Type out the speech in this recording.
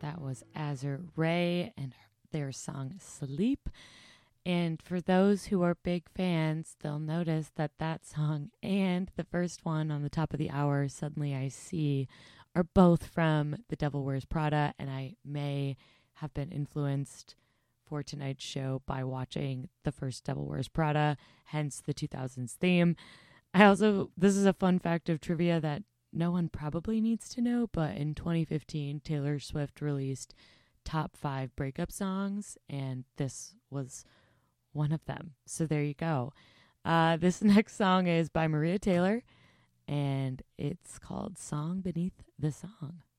That was Azure Ray and their song Sleep. And for those who are big fans, they'll notice that that song and the first one on the top of the hour, Suddenly I See, are both from The Devil Wears Prada. And I may have been influenced for tonight's show by watching the first Devil Wears Prada, hence the 2000s theme. This is a fun fact of trivia that no one probably needs to know, but in 2015, Taylor Swift released top 5 breakup songs, and this was one of them. So there you go. This next song is by Maria Taylor, and it's called Song Beneath the Song.